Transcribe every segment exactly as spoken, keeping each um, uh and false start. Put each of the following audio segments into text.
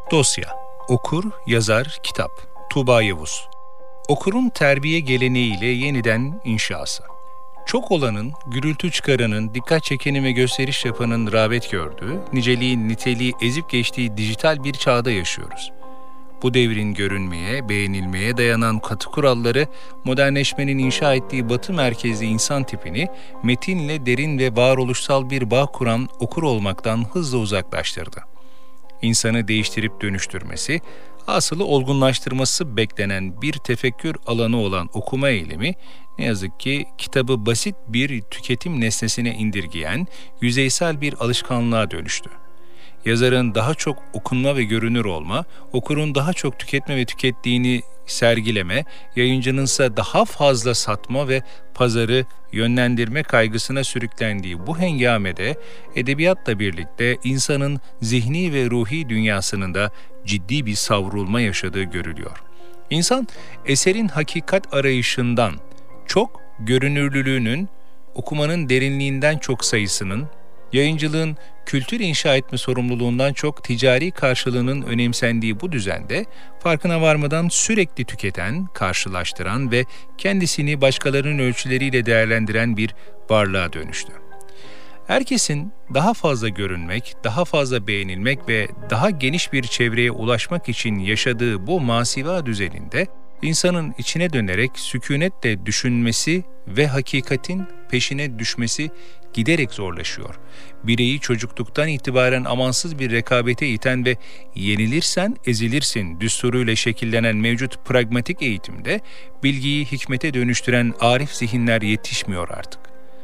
Dosya, okur, yazar, kitap. Tuğba Yavuz. Okurun terbiye geleneğiyle yeniden inşası. Çok olanın, gürültü çıkaranın, dikkat çekeni ve gösteriş yapanın rağbet gördüğü, niceliğin niteliği ezip geçtiği dijital bir çağda yaşıyoruz. Bu devrin görünmeye, beğenilmeye dayanan katı kuralları, modernleşmenin inşa ettiği batı merkezli insan tipini, metinle derin ve varoluşsal bir bağ kuran okur olmaktan hızla uzaklaştırdı. İnsanı değiştirip dönüştürmesi, hasılı olgunlaştırması beklenen bir tefekkür alanı olan okuma eylemi, ne yazık ki kitabı basit bir tüketim nesnesine indirgeyen, yüzeysel bir alışkanlığa dönüştü. Yazarın daha çok okunma ve görünür olma, okurun daha çok tüketme ve tükettiğini sergileme, yayıncınınsa daha fazla satma ve pazarı yönlendirme kaygısına sürüklendiği bu hengamede edebiyatla birlikte insanın zihni ve ruhi dünyasının da ciddi bir savrulma yaşadığı görülüyor. İnsan eserin hakikat arayışından çok görünürlülüğünün, okumanın derinliğinden çok sayısının, yayıncılığın kültür inşa etme sorumluluğundan çok ticari karşılığının önemsendiği bu düzende farkına varmadan sürekli tüketen, karşılaştıran ve kendisini başkalarının ölçüleriyle değerlendiren bir varlığa dönüştü. Herkesin daha fazla görünmek, daha fazla beğenilmek ve daha geniş bir çevreye ulaşmak için yaşadığı bu masiva düzeninde insanın içine dönerek sükunetle düşünmesi ve hakikatin peşine düşmesi giderek zorlaşıyor. Bireyi çocukluktan itibaren amansız bir rekabete iten ve yenilirsen ezilirsin düsturuyla şekillenen mevcut pragmatik eğitimde bilgiyi hikmete dönüştüren arif zihinler yetişmiyor artık.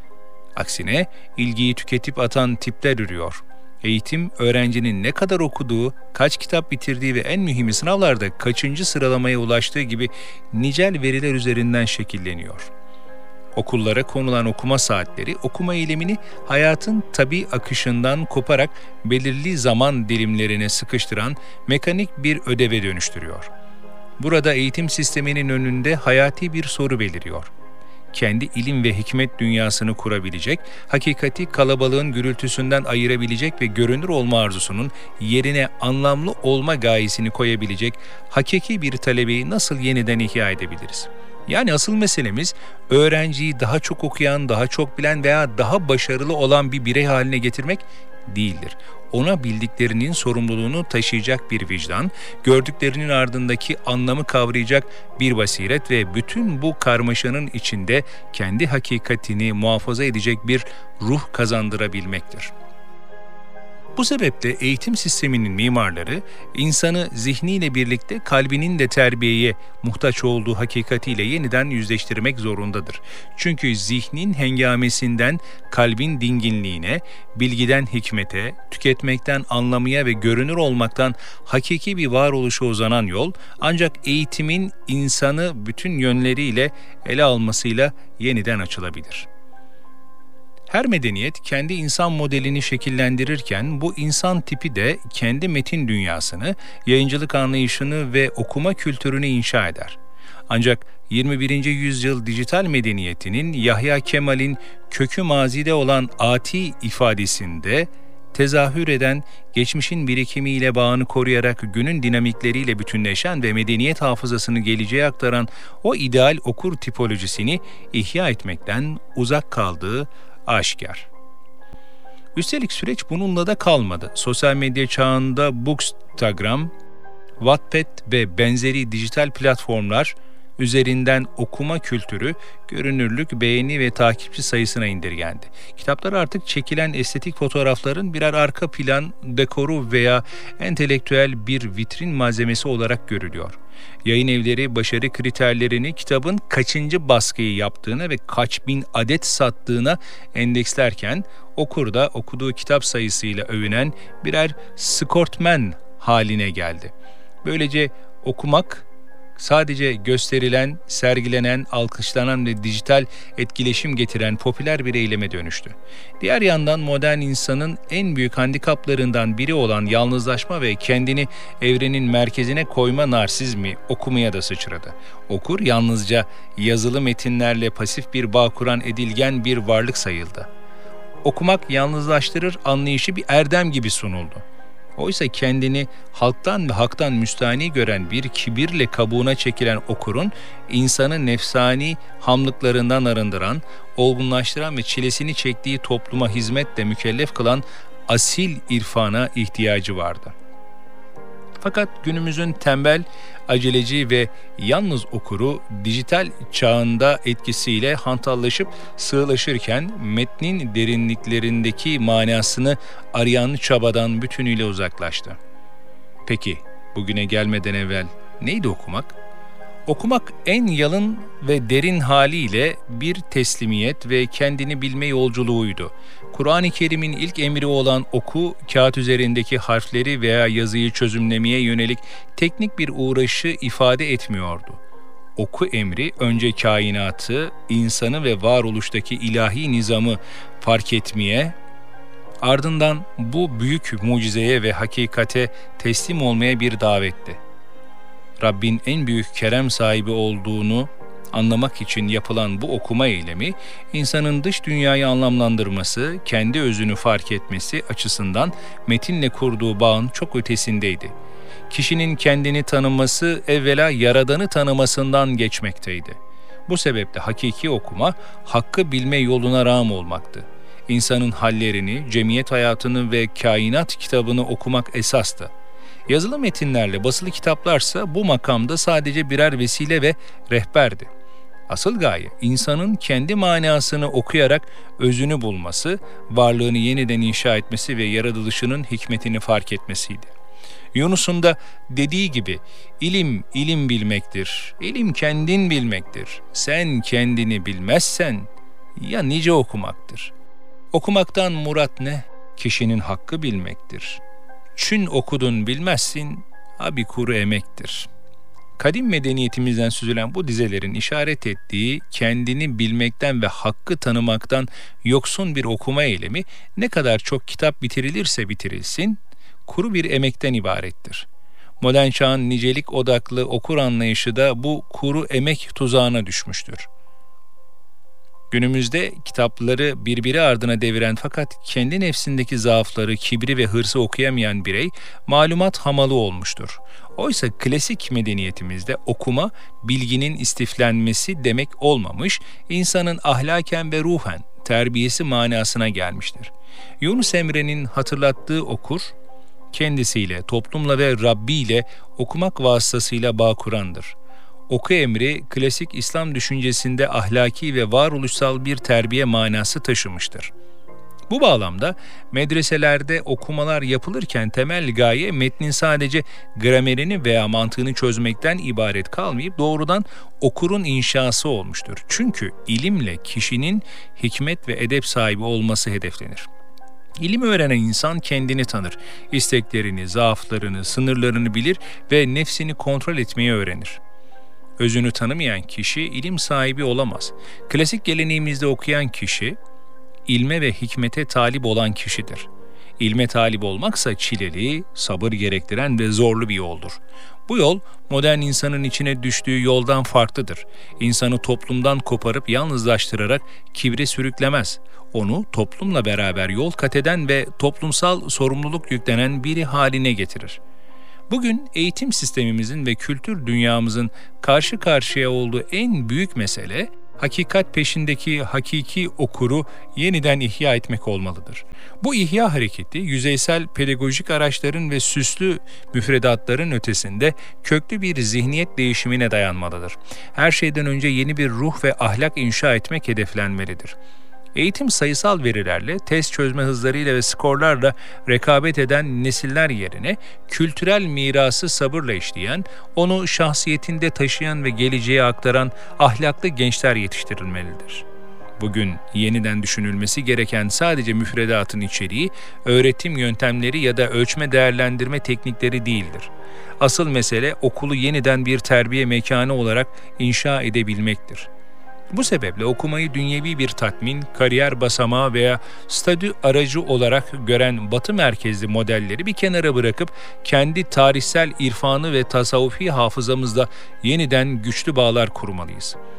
Aksine ilgiyi tüketip atan tipler ürüyor. Eğitim, öğrencinin ne kadar okuduğu, kaç kitap bitirdiği ve en mühimi sınavlarda kaçıncı sıralamaya ulaştığı gibi nicel veriler üzerinden şekilleniyor. Okullara konulan okuma saatleri, okuma eylemini hayatın tabii akışından koparak belirli zaman dilimlerine sıkıştıran mekanik bir ödeve dönüştürüyor. Burada eğitim sisteminin önünde hayati bir soru beliriyor. Kendi ilim ve hikmet dünyasını kurabilecek, hakikati kalabalığın gürültüsünden ayırabilecek ve görünür olma arzusunun yerine anlamlı olma gayesini koyabilecek hakiki bir talebeyi nasıl yeniden ihya edebiliriz? Yani asıl meselemiz öğrenciyi daha çok okuyan, daha çok bilen veya daha başarılı olan bir birey haline getirmek değildir. Ona bildiklerinin sorumluluğunu taşıyacak bir vicdan, gördüklerinin ardındaki anlamı kavrayacak bir basiret ve bütün bu karmaşanın içinde kendi hakikatini muhafaza edecek bir ruh kazandırabilmektir. Bu sebeple eğitim sisteminin mimarları, insanı zihniyle birlikte kalbinin de terbiyeye muhtaç olduğu hakikatiyle yeniden yüzleştirmek zorundadır. Çünkü zihnin hengamesinden kalbin dinginliğine, bilgiden hikmete, tüketmekten anlamaya ve görünür olmaktan hakiki bir varoluşa uzanan yol, ancak eğitimin insanı bütün yönleriyle ele almasıyla yeniden açılabilir. Her medeniyet kendi insan modelini şekillendirirken bu insan tipi de kendi metin dünyasını, yayıncılık anlayışını ve okuma kültürünü inşa eder. Ancak yirmi birinci yüzyıl dijital medeniyetinin Yahya Kemal'in kökü mazide olan ati ifadesinde tezahür eden, geçmişin birikimiyle bağını koruyarak günün dinamikleriyle bütünleşen ve medeniyet hafızasını geleceğe aktaran o ideal okur tipolojisini ihya etmekten uzak kaldığı aşikar. Üstelik süreç bununla da kalmadı. Sosyal medya çağında Bookstagram, Wattpad ve benzeri dijital platformlar üzerinden okuma kültürü, görünürlük, beğeni ve takipçi sayısına indirgendi. Kitaplar artık çekilen estetik fotoğrafların birer arka plan, dekoru veya entelektüel bir vitrin malzemesi olarak görülüyor. Yayın evleri başarı kriterlerini kitabın kaçıncı baskıyı yaptığına ve kaç bin adet sattığına endekslerken, okur da okuduğu kitap sayısıyla övünen birer skortmen haline geldi. Böylece okumak, sadece gösterilen, sergilenen, alkışlanan ve dijital etkileşim getiren popüler bir eyleme dönüştü. Diğer yandan modern insanın en büyük handikaplarından biri olan yalnızlaşma ve kendini evrenin merkezine koyma narsizmi okumaya da sıçradı. Okur yalnızca yazılı metinlerle pasif bir bağ kuran edilgen bir varlık sayıldı. Okumak yalnızlaştırır anlayışı bir erdem gibi sunuldu. Oysa kendini halktan ve haktan müstahni gören bir kibirle kabuğuna çekilen okurun, insanı nefsani hamlıklarından arındıran, olgunlaştıran ve çilesini çektiği topluma hizmetle mükellef kılan asil irfana ihtiyacı vardı. Fakat günümüzün tembel, aceleci ve yalnız okuru dijital çağında etkisiyle hantallaşıp sığlaşırken metnin derinliklerindeki manasını arayan çabadan bütünüyle uzaklaştı. Peki bugüne gelmeden evvel neydi okumak? Okumak en yalın ve derin haliyle bir teslimiyet ve kendini bilme yolculuğuydu. Kur'an-ı Kerim'in ilk emri olan oku, kağıt üzerindeki harfleri veya yazıyı çözümlemeye yönelik teknik bir uğraşı ifade etmiyordu. Oku emri önce kainatı, insanı ve varoluştaki ilahi nizamı fark etmeye, ardından bu büyük mucizeye ve hakikate teslim olmaya bir davetti. Rabbin en büyük kerem sahibi olduğunu anlamak için yapılan bu okuma eylemi, insanın dış dünyayı anlamlandırması, kendi özünü fark etmesi açısından metinle kurduğu bağın çok ötesindeydi. Kişinin kendini tanıması evvela Yaradan'ı tanımasından geçmekteydi. Bu sebeple hakiki okuma, hakkı bilme yoluna rağm olmaktı. İnsanın hallerini, cemiyet hayatını ve kainat kitabını okumak esastı. Yazılı metinlerle basılı kitaplarsa bu makamda sadece birer vesile ve rehberdi. Asıl gaye, insanın kendi manasını okuyarak özünü bulması, varlığını yeniden inşa etmesi ve yaratılışının hikmetini fark etmesiydi. Yunus'un da dediği gibi, ilim, ilim bilmektir, ilim kendin bilmektir. Sen kendini bilmezsen, ya nice okumaktır. Okumaktan murat ne? Kişinin hakkı bilmektir. Çün okudun bilmezsin, abi kuru emektir. Kadim medeniyetimizden süzülen bu dizelerin işaret ettiği kendini bilmekten ve hakkı tanımaktan yoksun bir okuma eylemi ne kadar çok kitap bitirilirse bitirilsin, kuru bir emekten ibarettir. Modern çağın nicelik odaklı okur anlayışı da bu kuru emek tuzağına düşmüştür. Günümüzde kitapları birbiri ardına deviren fakat kendi nefsindeki zaafları, kibri ve hırsı okuyamayan birey malumat hamalı olmuştur. Oysa klasik medeniyetimizde okuma, bilginin istiflenmesi demek olmamış, insanın ahlaken ve ruhen terbiyesi manasına gelmiştir. Yunus Emre'nin hatırlattığı okur, kendisiyle, toplumla ve Rabbi ile okumak vasıtasıyla bağ kurandır. Oku emri, klasik İslam düşüncesinde ahlaki ve varoluşsal bir terbiye manası taşımıştır. Bu bağlamda medreselerde okumalar yapılırken temel gaye metnin sadece gramerini veya mantığını çözmekten ibaret kalmayıp doğrudan okurun inşası olmuştur. Çünkü ilimle kişinin hikmet ve edep sahibi olması hedeflenir. İlim öğrenen insan kendini tanır, isteklerini, zaaflarını, sınırlarını bilir ve nefsini kontrol etmeyi öğrenir. Özünü tanımayan kişi ilim sahibi olamaz. Klasik geleneğimizde okuyan kişi, ilme ve hikmete talip olan kişidir. İlme talip olmaksa çileli, sabır gerektiren ve zorlu bir yoldur. Bu yol, modern insanın içine düştüğü yoldan farklıdır. İnsanı toplumdan koparıp yalnızlaştırarak kibre sürüklemez. Onu toplumla beraber yol kat eden ve toplumsal sorumluluk yüklenen biri haline getirir. Bugün eğitim sistemimizin ve kültür dünyamızın karşı karşıya olduğu en büyük mesele, hakikat peşindeki hakiki okuru yeniden ihya etmek olmalıdır. Bu ihya hareketi, yüzeysel pedagojik araçların ve süslü müfredatların ötesinde köklü bir zihniyet değişimine dayanmalıdır. Her şeyden önce yeni bir ruh ve ahlak inşa etmek hedeflenmelidir. Eğitim sayısal verilerle, test çözme hızlarıyla ve skorlarla rekabet eden nesiller yerine kültürel mirası sabırla işleyen, onu şahsiyetinde taşıyan ve geleceğe aktaran ahlaklı gençler yetiştirilmelidir. Bugün yeniden düşünülmesi gereken sadece müfredatın içeriği, öğretim yöntemleri ya da ölçme değerlendirme teknikleri değildir. Asıl mesele okulu yeniden bir terbiye mekanı olarak inşa edebilmektir. Bu sebeple okumayı dünyevi bir tatmin, kariyer basamağı veya statü aracı olarak gören Batı merkezli modelleri bir kenara bırakıp kendi tarihsel irfanı ve tasavvufi hafızamızla yeniden güçlü bağlar kurmalıyız.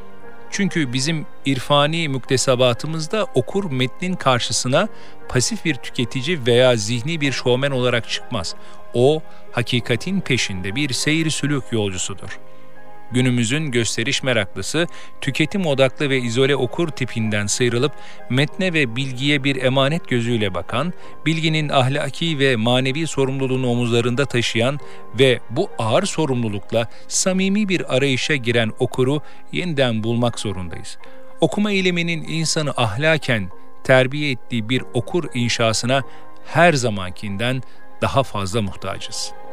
Çünkü bizim irfani müktesebatımızda okur metnin karşısına pasif bir tüketici veya zihni bir şovmen olarak çıkmaz. O, hakikatin peşinde bir seyir sülük yolcusudur. Günümüzün gösteriş meraklısı, tüketim odaklı ve izole okur tipinden sıyrılıp metne ve bilgiye bir emanet gözüyle bakan, bilginin ahlaki ve manevi sorumluluğunu omuzlarında taşıyan ve bu ağır sorumlulukla samimi bir arayışa giren okuru yeniden bulmak zorundayız. Okuma eyleminin insanı ahlaken terbiye ettiği bir okur inşasına her zamankinden daha fazla muhtacız.